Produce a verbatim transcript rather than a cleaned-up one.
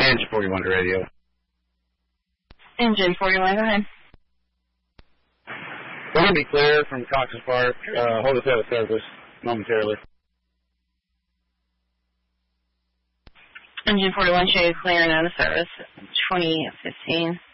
Engine forty-one to radio. Engine forty-one, go ahead. We're going to be clear from Cox's Park. Uh, hold us out of service momentarily. Engine forty-one, show you clear and out of service. twenty fifteen.